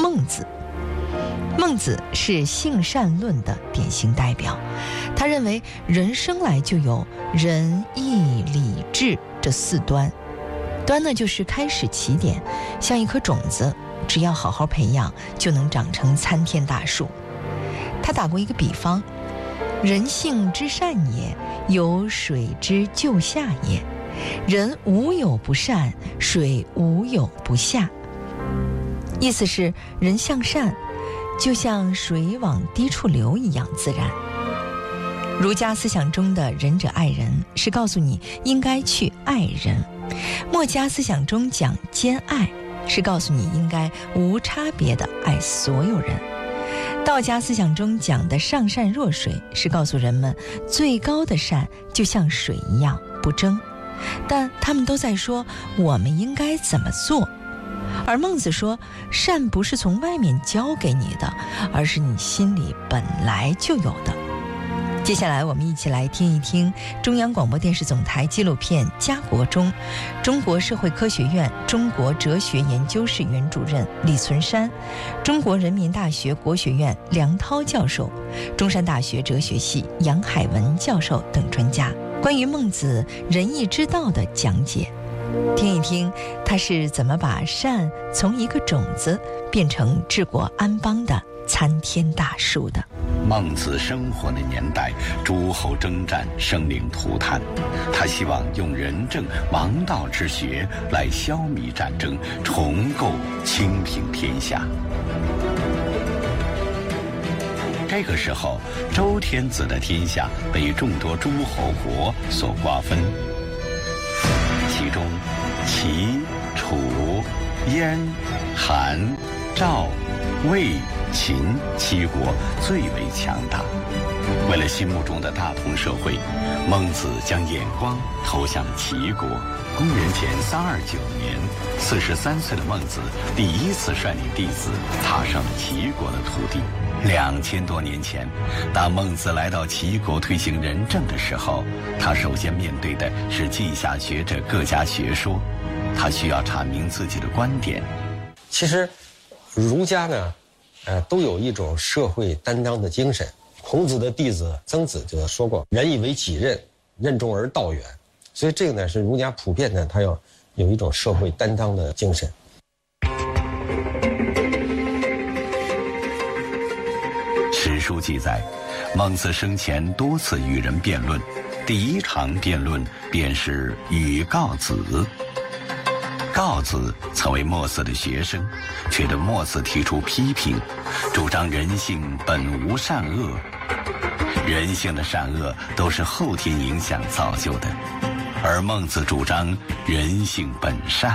孟子。孟子是性善论的典型代表，他认为人生来就有仁义礼智这4端。端呢就是开始起点，像一颗种子，只要好好培养，就能长成参天大树。他打过一个比方，人性之善也，有水之就下也。人无有不善，水无有不下。意思是人向善，就像水往低处流一样自然。儒家思想中的仁者爱人，是告诉你应该去爱人；墨家思想中讲兼爱，是告诉你应该无差别地爱所有人；道家思想中讲的上善若水，是告诉人们最高的善就像水一样不争，但他们都在说我们应该怎么做。而孟子说，善不是从外面教给你的，而是你心里本来就有的。接下来我们一起来听一听中央广播电视总台纪录片《家国》中，中国社会科学院中国哲学研究室原主任李存山，中国人民大学国学院梁涛教授，中山大学哲学系杨海文教授等专家关于孟子仁义之道的讲解。听一听他是怎么把善从一个种子变成治国安邦的参天大树的。 孟子生活的年代，诸侯征战，生灵涂炭，他希望用仁政王道之学来消弭战争，重构清平天下。这个时候，周天子的天下被众多诸侯国所瓜分，其中齐、楚、燕、韩、赵、魏、秦7国最为强大。为了心目中的大同社会，孟子将眼光投向齐国。公元前329年，43岁的孟子第一次率领弟子踏上了齐国的土地。2000多年前，当孟子来到齐国推行仁政的时候，他首先面对的是稷下学者各家学说，他需要阐明自己的观点。 其实儒家呢都有一种社会担当的精神。孔子的弟子曾子就说过，仁以为己任，任重而道远。所以这个呢是儒家普遍的，他要有一种社会担当的精神。 史书记载，孟子生前多次与人辩论，第一场辩论便是与告子。告子曾为墨子的学生，却对墨子提出批评，主张人性本无善恶，人性的善恶都是后天影响造就的，而孟子主张人性本善。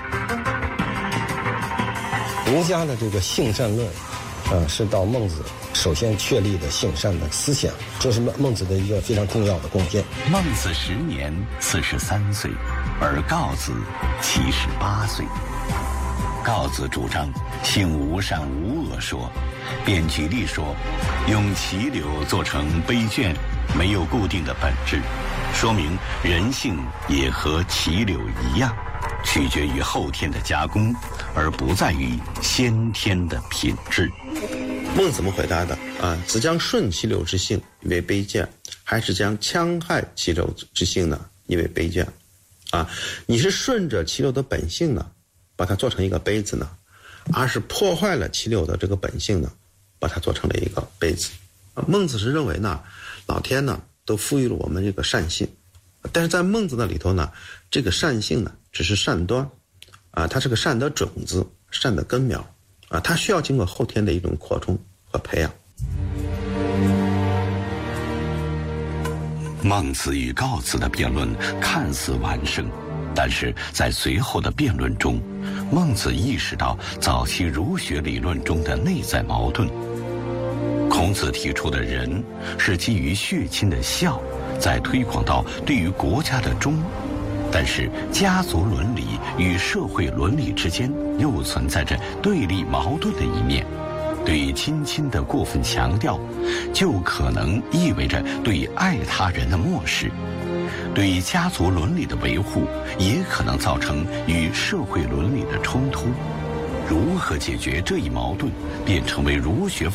儒家的这个性善论是到孟子首先确立的性善的思想，这是孟子的一个非常重要的贡献。 孟子10年43岁，而告子78岁。告子主张性无善无恶说，便举例说，用齐柳做成杯卷，没有固定的本质，说明人性也和齐柳一样，取决于后天的加工，而不在于先天的品质。 孟怎么回答的是将顺其流之性以为卑贱，还是将戕害其流之性呢以为卑贱？你是顺着其流的本性呢，把它做成一个杯子呢，而是破坏了其流的这个本性呢，把它做成了一个杯子。孟子是认为呢，老天呢都赋予了我们这个善性，但是在孟子那里头呢，这个善性呢只是善端它是个善的种子，善的根苗它需要经过后天的一种扩充和培养。 孟子与告子的辩论看似完胜，但是在随后的辩论中，孟子意识到早期儒学理论中的内在矛盾。孔子提出的仁是基于血亲的孝，再推广到对于国家的忠，但是家族伦理与社会伦理之间又存在着对立矛盾的一面。对亲亲的过分强调，就可能意味着对爱他人的漠视；对家族伦理的维护，也可能造成与社会伦理的冲突。 如何解决这一矛盾，便成为儒学